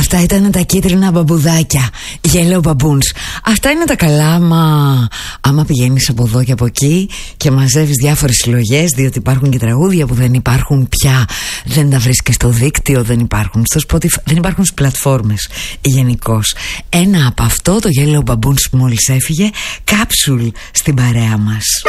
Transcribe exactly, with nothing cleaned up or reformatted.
Αυτά ήταν τα κίτρινα μπαμπουδάκια, Yellow Baboons. Αυτά είναι τα καλά, άμα, άμα πηγαίνεις από εδώ και από εκεί και μαζεύεις διάφορες συλλογές, διότι υπάρχουν και τραγούδια που δεν υπάρχουν πια, δεν τα βρίσκεις στο δίκτυο, δεν υπάρχουν στο Spotify, δεν υπάρχουν στις πλατφόρμες γενικώς. Ένα από αυτό, το Yellow Baboons που μόλις έφυγε, Capsule στην παρέα μας.